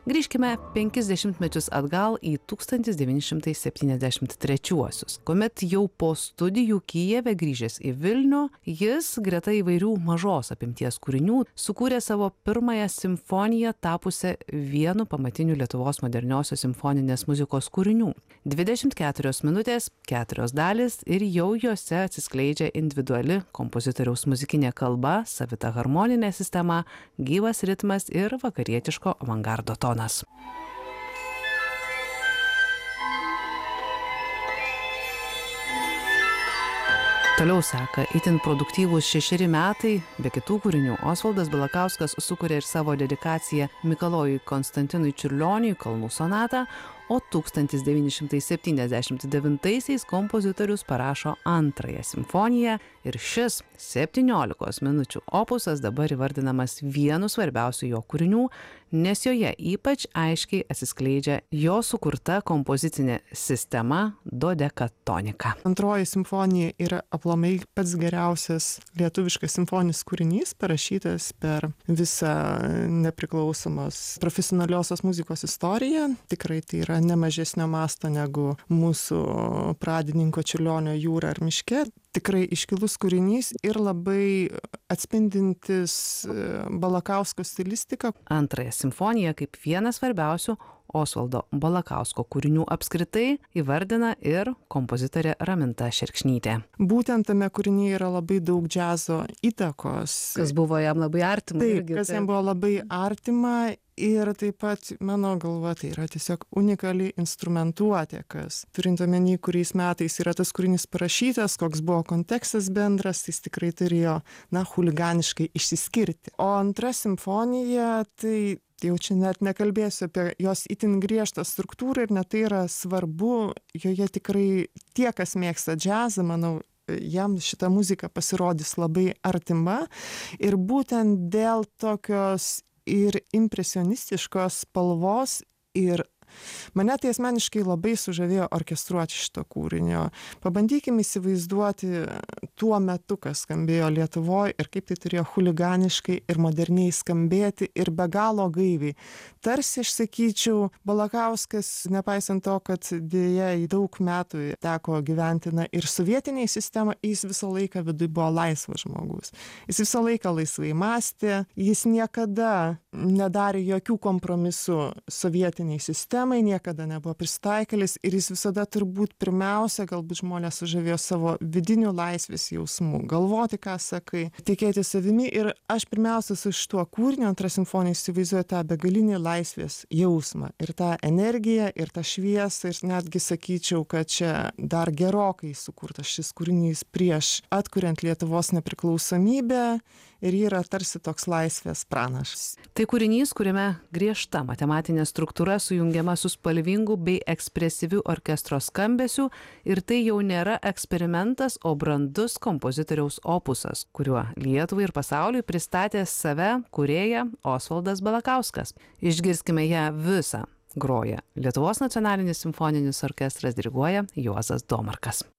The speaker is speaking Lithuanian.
Grįžkime 50 metus atgal į 1973, kuomet jau po studijų Kijeve grįžęs į Vilnių, jis greta įvairių mažos apimties kūrinių sukūrė savo pirmąją simfoniją, tapusią vienu pamatiniu Lietuvos moderniosios simfoninės muzikos kūrinių. 24 minutės, 4 dalys ir jau jose atsiskleidžia individuali kompozitoriaus muzikinė kalba, savita harmoninė sistema, gyvas ritmas ir vakarietiško avangardo tonas. Toliau seka itin produktyvūs 6 metai, be kitų kūrinių Osvaldas Balakauskas sukuria ir savo dedikaciją Mikalojui Konstantinui Čiurlioniui Kalnų sonatą, o 1979 kompozitorius parašo antrąją simfoniją ir šis 17 minučių opusas dabar įvardinamas vienu svarbiausių jo kūrinių, nes joje ypač aiškiai atsiskleidžia jo sukurta kompozicinė sistema dodekatonika. Antroji simfonija yra aplamai pats geriausias lietuviškas simfoninis kūrinys, parašytas per visą nepriklausomos profesionaliosios muzikos istoriją. Tikrai tai yra nemažesnio masto negu mūsų pradininko Čiurlionio Jūra ar miške. Tikrai iškilus kūrinys ir labai atspindintis Balakausko stilistiką. Antrąją simfoniją kaip vieną svarbiausių Osvaldo Balakausko kūrinių apskritai įvardina ir kompozitorė Raminta Šerkšnytė. Būtent tame kūrinyje yra labai daug džiazo įtakos. Kas buvo jam labai artima. Taip, kas jam buvo labai artima. Ir taip pat, mano galva, tai yra tiesiog unikali instrumentuotė, kas turint omeny, kuriais metais yra tas kūrinys parašytas, koks buvo kontekstas bendras, jis tikrai turėjo, huliganiškai išsiskirti. O antra simfonija, tai jau čia net nekalbėsiu apie jos itin griežtą struktūrą ir net tai yra svarbu, joje tikrai tie, kas mėgsta džiazą, manau, jam šita muzika pasirodys labai artima ir būtent dėl tokios ir impresionistiškos spalvos ir mane tai asmeniškai labai sužavėjo orkestruoti šito kūrinio. Pabandykime įsivaizduoti tuo metu, kas skambėjo Lietuvoje ir kaip tai turėjo huliganiškai ir moderniai skambėti ir be galo gaiviai. Tarsi, aš sakyčiau, Balakauskas, nepaisant to, kad dėja į daug metų teko gyventi ir sovietiniai sistemą, jis visą laiką viduj buvo laisvas žmogus. Jis visą laiką laisvai mąstė, jis niekada nedarė jokių kompromisų sovietiniai sistemai, niekada nebuvo pristaikėlis ir jis visada turbūt pirmiausia, galbūt žmonės sužavėjo savo vidinių laisvės jausmų, galvoti, ką sakai, tikėti savimi ir aš pirmiausia su šituo kūriniu antrą simfoniją įsivaizduoju tą begalinį laisvės jausmą ir tą energiją ir tą šviesą ir netgi sakyčiau, kad čia dar gerokai sukurtas šis kūrinys prieš atkuriant Lietuvos nepriklausomybę ir yra tarsi toks laisvės pranašas. Tai kūrinys, kuriame griežta matematinė struktūra sujungiama su spalvingu bei ekspresyviu orkestro skambesiu ir tai jau nėra eksperimentas, o brandus kompozitoriaus opusas, kuriuo Lietuvai ir pasauliui pristatė save kūrėja Osvaldas Balakauskas. Išgirskime ją visą. Groja Lietuvos nacionalinis simfoninis orkestras, diriguoja Juozas Domarkas.